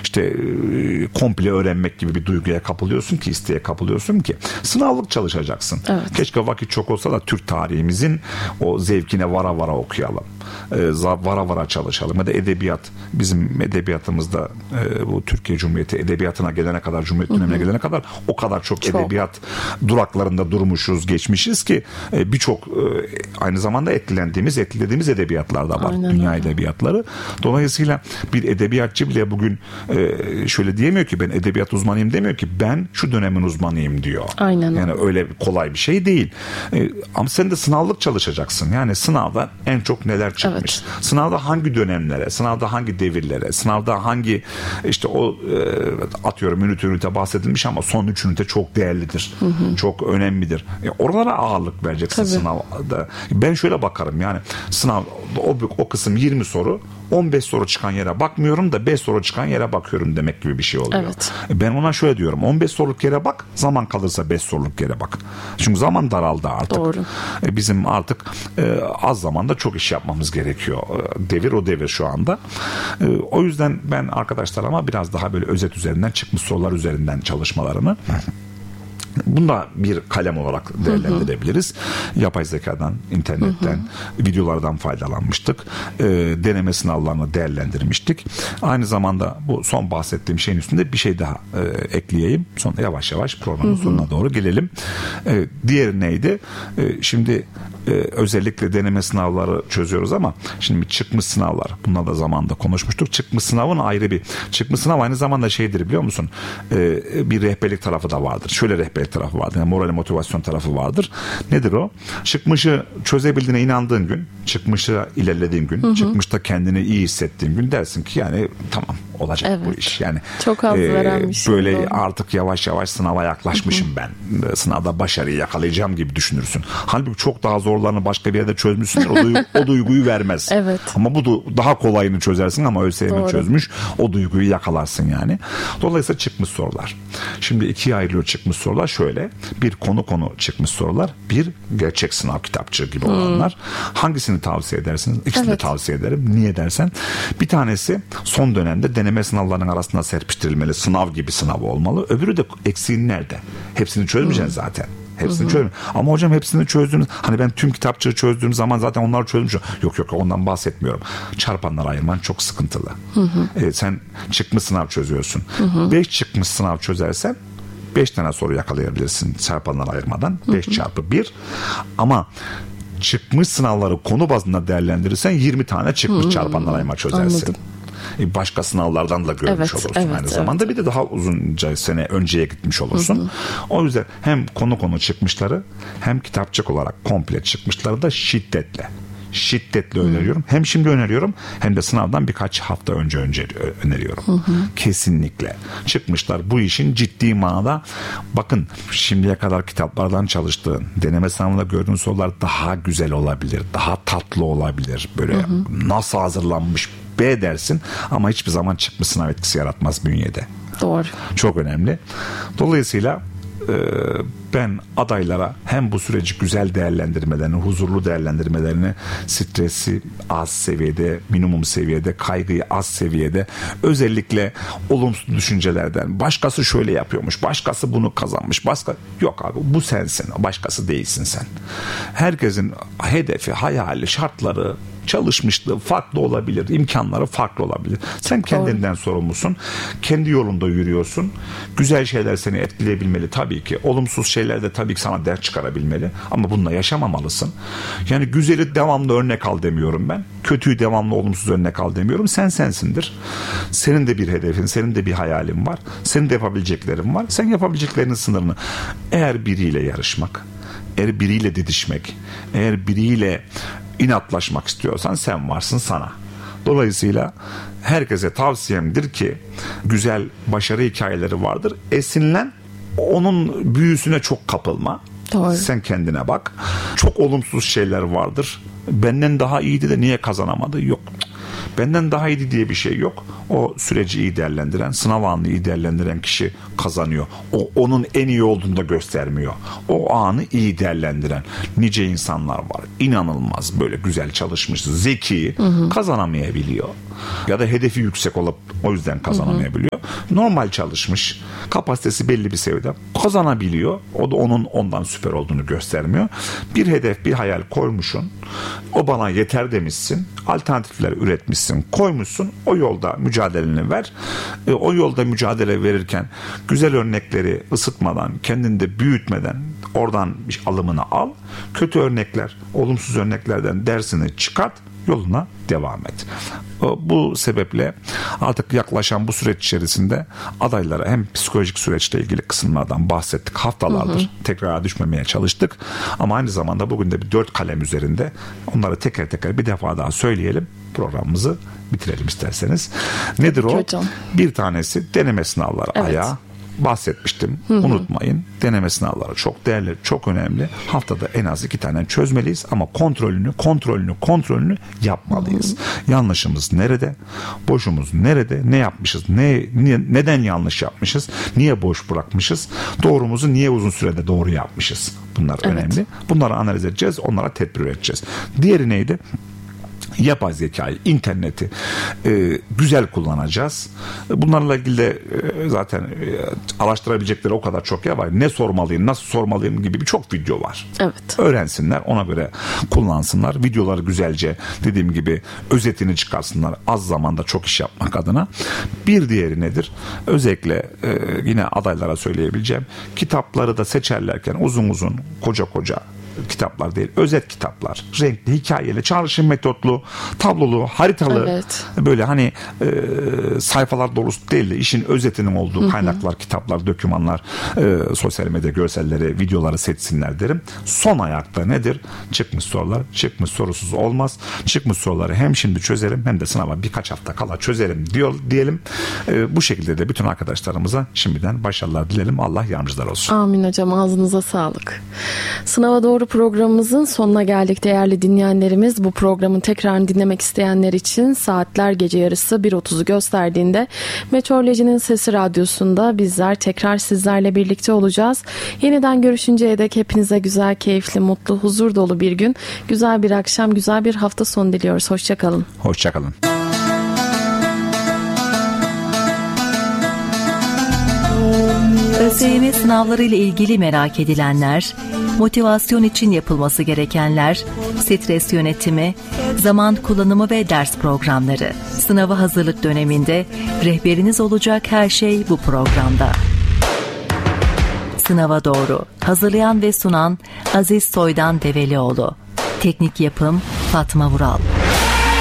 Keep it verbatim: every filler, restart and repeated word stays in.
işte komple öğrenmek gibi bir duyguya kapılıyorsun ki, isteğe kapılıyorsun ki sınavlık çalışacaksın. Evet. Keşke vakit çok olsa da Türk tarihimizin o zevkine vara vara okuyalım. Vara vara çalışalım. Ya da edebiyat. Bizim edebiyatımızda bu Türkiye Cumhuriyeti edebiyatına gelene kadar, Cumhuriyet dönemine gelene kadar o kadar çok, çok edebiyat duraklarında durmuşuz, geçmişiz ki birçok aynı zamanda etkilendiğimiz, etkilediğimiz edebiyatlar da var. Aynen Dünya öyle. Edebiyatları. Dolayısıyla bir edebiyatçı bile bugün şöyle diyemiyor ki ben edebiyat uzmanıyım demiyor ki ben şu dönemin uzmanıyım diyor. Aynen. Yani öyle kolay bir şey değil. Ama sen de sınavlık çalışacaksın. Yani sınavda en çok neler çıkmış? Evet. Sınavda hangi dönemlere, sınavda hangi devirlere, sınavda hangi işte o atıyorum ünite ünite bahsedilmiş ama son üç ünite çok değerlidir. Hı hı. Çok önemlidir. E, oralara ağırlık vereceksin. Tabii. Sınavda. Ben şöyle bakarım yani sınav o, o kısım yirmi soru, on beş soru çıkan yere bakmıyorum da beş soru çıkan yere bakıyorum demek gibi bir şey oluyor. Evet. Ben ona şöyle diyorum. on beş soruluk yere bak, zaman kalırsa beş soruluk yere bak. Çünkü zaman daraldı artık. Doğru. Bizim artık e, az zamanda çok iş yapmamız gerekiyor. Devir o devir şu anda. E, o yüzden ben arkadaşlarıma biraz daha böyle özet üzerinden, çıkmış sorular üzerinden çalışmalarını bunu da bir kalem olarak değerlendirebiliriz. Hı hı. Yapay zekadan, internetten, hı hı. videolardan faydalanmıştık. E, deneme sınavlarını değerlendirmiştik. Aynı zamanda bu son bahsettiğim şeyin üstünde bir şey daha e, ekleyeyim. Sonra yavaş yavaş programın hı hı. sonuna doğru gelelim. E, diğeri neydi? E, şimdi e, özellikle deneme sınavları çözüyoruz ama şimdi çıkmış sınavlar. Bunlar da zamanında konuşmuştuk. Çıkmış sınavın ayrı bir çıkmış sınav aynı zamanda şeydir biliyor musun? E, bir rehberlik tarafı da vardır. Şöyle rehberlik tarafı vardır. Yani moral motivasyon tarafı vardır. Nedir o? Çıkmışı çözebildiğine inandığın gün, çıkmışı ilerlediğin gün, hı hı. çıkmışta kendini iyi hissettiğin gün dersin ki yani tamam olacak evet. bu iş. Yani çok haz e, veren bir şey. Böyle doğru. Artık yavaş yavaş sınava yaklaşmışım hı hı. ben. Sınavda başarıyı yakalayacağım gibi düşünürsün. Halbuki çok daha zorlarını başka bir yerde çözmüşsündür. O, duygu, o duyguyu vermez. Evet. Ama bu daha kolayını çözersin ama ÖSYM çözmüş. O duyguyu yakalarsın yani. Dolayısıyla çıkmış sorular. Şimdi ikiye ayrılıyor çıkmış sorular. Şöyle bir konu konu çıkmış sorular, bir gerçek sınav kitapçığı gibi hmm. olanlar. Hangisini tavsiye edersiniz? İkisini evet. de tavsiye ederim. Niye dersen bir tanesi son dönemde deneme sınavlarının arasında serpiştirilmeli, sınav gibi sınav olmalı. Öbürü de eksiğin nerede? Hepsini çözmeyeceksin hmm. zaten. Hepsini çözdüm. Ama hocam hepsini çözdünüz. Hani ben tüm kitapçığı çözdüğüm zaman zaten onları çözmüşüm. Yok yok ondan bahsetmiyorum. Çarpanları ayırman çok sıkıntılı. Hı hı. E, sen çıkmış sınav çözüyorsun. Hı hı. Beş çıkmış sınav çözersen beş tane soru yakalayabilirsin çarpanları ayırmadan. beş çarpı bir. Ama çıkmış sınavları konu bazında değerlendirirsen yirmi tane çıkmış hmm. çarpanları ayırma çözersin. Anladım. Başka sınavlardan da görmüş evet, olursun evet, aynı evet. zamanda. Bir de daha uzunca sene önceye gitmiş olursun. Hı hı. O yüzden hem konu konu çıkmışları hem kitapçık olarak komple çıkmışları da şiddetle şiddetle hı. öneriyorum. Hem şimdi öneriyorum hem de sınavdan birkaç hafta önce önce öneriyorum. Hı hı. Kesinlikle. Çıkmışlar bu işin ciddi manada bakın şimdiye kadar kitaplardan çalıştığın deneme sınavında gördüğün sorular daha güzel olabilir. Daha tatlı olabilir. Böyle hı hı. nasıl hazırlanmış B dersin ama hiçbir zaman çıkmış sınav etkisi yaratmaz bünyede. Doğru. Çok önemli. Dolayısıyla ben adaylara hem bu süreci güzel değerlendirmelerini, huzurlu değerlendirmelerini, stresi az seviyede, minimum seviyede, kaygıyı az seviyede, özellikle olumsuz düşüncelerden, başkası şöyle yapıyormuş, başkası bunu kazanmış, başka yok abi bu sensin, başkası değilsin sen. Herkesin hedefi, hayali, şartları, çalışmışlığı farklı olabilir, imkanları farklı olabilir. Sen kendinden sorumlusun. Kendi yolunda yürüyorsun. Güzel şeyler seni etkileyebilmeli tabii ki. Olumsuz şeyler de tabii ki sana ders çıkarabilmeli. Ama bununla yaşamamalısın. Yani güzeli devamlı örnek al demiyorum ben. Kötüyü devamlı olumsuz örnek al demiyorum. Sen sensindir. Senin de bir hedefin, senin de bir hayalin var. Senin de yapabileceklerin var. Sen yapabileceklerinin sınırını eğer biriyle yarışmak, eğer biriyle didişmek, eğer biriyle inatlaşmak istiyorsan sen varsın sana. Dolayısıyla herkese tavsiyemdir ki güzel başarı hikayeleri vardır. Esinlen, onun büyüsüne çok kapılma. Doğru. Sen kendine bak. Çok olumsuz şeyler vardır. Benden daha iyiydi de niye kazanamadı? Yok. Benden daha iyiydi diye bir şey yok. O süreci iyi değerlendiren, sınav anını iyi değerlendiren kişi kazanıyor. O onun en iyi olduğunu da göstermiyor. O anı iyi değerlendiren nice insanlar var. İnanılmaz böyle güzel çalışmış, zeki, hı hı. kazanamayabiliyor. Ya da hedefi yüksek olup o yüzden kazanamayabiliyor. Hı hı. Normal çalışmış, kapasitesi belli bir seviyede kazanabiliyor. O da onun ondan süper olduğunu göstermiyor. Bir hedef, bir hayal koymuşsun. O bana yeter demişsin. Alternatifler üretmişsin, koymuşsun. O yolda mücadeleni ver. E, o yolda mücadele verirken güzel örnekleri ısıtmadan, kendinde büyütmeden oradan bir alımını al. Kötü örnekler, olumsuz örneklerden dersini çıkart. Yoluna devam et. Bu sebeple artık yaklaşan bu süreç içerisinde adaylara hem psikolojik süreçle ilgili kısımlardan bahsettik. Haftalardır hı hı. tekrara düşmemeye çalıştık. Ama aynı zamanda bugün de bir dört kalem üzerinde onları teker teker bir defa daha söyleyelim. Programımızı bitirelim isterseniz. Nedir o? Hocam. Bir tanesi deneme sınavları evet. ayağı. Bahsetmiştim. Hı hı. Unutmayın. Deneme sınavları çok değerli, çok önemli. Haftada en az iki tane çözmeliyiz ama kontrolünü, kontrolünü, kontrolünü yapmalıyız. Hı hı. Yanlışımız nerede? Boşumuz nerede? Ne yapmışız? Ne, niye, neden yanlış yapmışız? Niye boş bırakmışız? Doğrumuzu niye uzun sürede doğru yapmışız? Bunlar evet. önemli. Bunları analiz edeceğiz. Onlara tedbir üreteceğiz. Diğeri neydi? Yapay zekayı, interneti e, güzel kullanacağız. Bunlarla ilgili de e, zaten e, araştırabilecekleri o kadar çok yer var. Ne sormalıyım, nasıl sormalıyım gibi birçok video var. Evet. Öğrensinler, ona göre kullansınlar. Videoları güzelce dediğim gibi özetini çıkarsınlar. Az zamanda çok iş yapmak adına. Bir diğeri nedir? Özellikle e, yine adaylara söyleyebileceğim. Kitapları da seçerlerken uzun uzun, koca koca kitaplar değil, özet kitaplar, renkli, hikayeli, çağrışım metotlu, tablolu, haritalı, evet. böyle hani e, sayfalar dolusu değil de işin özetinin olduğu hı hı. kaynaklar, kitaplar, dokümanlar, e, sosyal medya görselleri, videoları seçsinler derim. Son ayakta nedir? Çıkmış sorular. Çıkmış sorusuz olmaz. Çıkmış soruları hem şimdi çözelim hem de sınava birkaç hafta kala çözelim diyor diyelim. E, bu şekilde de bütün arkadaşlarımıza şimdiden başarılar dilerim. Allah yardımcılar olsun. Amin hocam. Ağzınıza sağlık. Sınava doğru programımızın sonuna geldik değerli dinleyenlerimiz. Bu programın tekrarını dinlemek isteyenler için saatler gece yarısı bir otuzu gösterdiğinde Meteoroloji'nin Sesi Radyosu'nda bizler tekrar sizlerle birlikte olacağız. Yeniden görüşünceye dek hepinize güzel, keyifli, mutlu, huzur dolu bir gün, güzel bir akşam, güzel bir hafta sonu diliyoruz. Hoşçakalın. Hoşçakalın. ÖSYM sınavları ile ilgili merak edilenler, motivasyon için yapılması gerekenler, stres yönetimi, zaman kullanımı ve ders programları. Sınava hazırlık döneminde rehberiniz olacak her şey bu programda. Sınava doğru. Hazırlayan ve sunan Aziz Soydan Develioğlu. Teknik yapım Fatma Vural.